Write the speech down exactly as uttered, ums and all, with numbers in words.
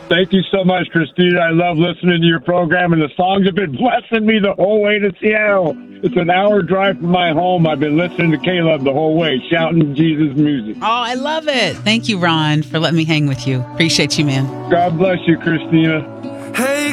Thank you so much, Christina. I love listening to your program, and the songs have been blessing me the whole way to Seattle. It's an hour drive from my home. I've been listening to Caleb the whole way, shouting Jesus music. Oh, I love it. Thank you, Ron, for letting me hang with you. Appreciate you, man. God bless you, Christina. Hey,